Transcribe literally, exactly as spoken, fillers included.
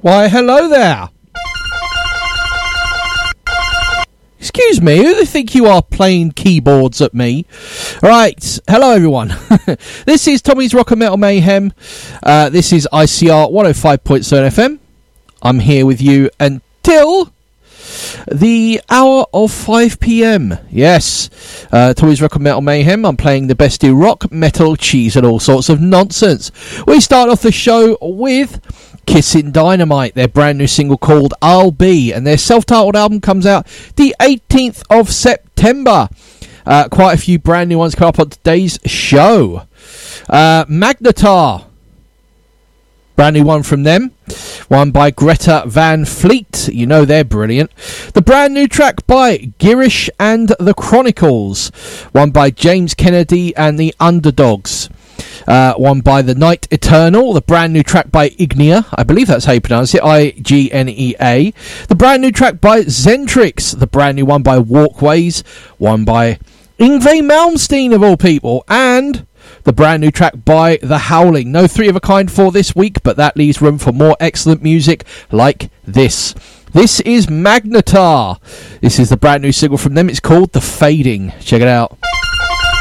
Why, hello there. Excuse me, who do you think you are playing keyboards at me? Right, hello everyone. This is Tommy's Rock and Metal Mayhem. Uh, this is I C R one oh five point seven F M. I'm here with you until the hour of five p.m. Yes, uh, Tommy's Rock and Metal Mayhem. I'm playing the best in rock, metal, cheese and all sorts of nonsense. We start off the show with Kissin' Dynamite, their brand new single called I'll Be, and their self-titled album comes out the eighteenth of September. Uh, quite a few brand new ones come up on today's show. Uh, Magnetar, brand new one from them, one by Greta Van Fleet, you know they're brilliant. The brand new track by Girish and the Chronicles, one by James Kennedy and the Underdogs. Uh, one by The Night Eternal, the brand new track by Ignea, I believe that's how you pronounce it, I G N E A. The brand new track by Zentrix, the brand new one by Walkways, one by Yngwie Malmsteen of all people, and the brand new track by The Howling. No three of a kind for this week, but that leaves room for more excellent music like this. This is Magnetar. This is the brand new single from them. It's called The Fading. Check it out.